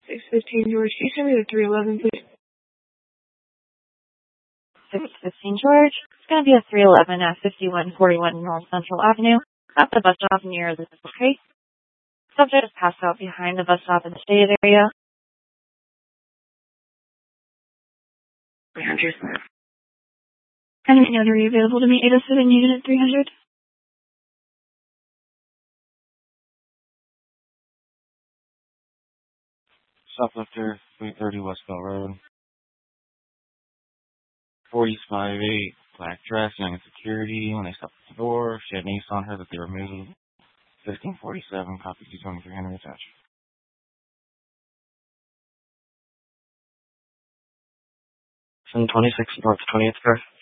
615 George. Can you send me the 311, please? 615 George. It's going to be a 311 at 5141 North Central Avenue at the bus stop near the okay. Subject is passed out behind the bus stop in the stated area. 300. And are you available to meet Ada Sitting Unit at 300? Shoplifter, 330 Westbelt Road. 45-8, black dress, young and security. When they stopped at the door, she had an ace on her that they removed. 1547, copy 22300 attached. 726 North 20th, correct?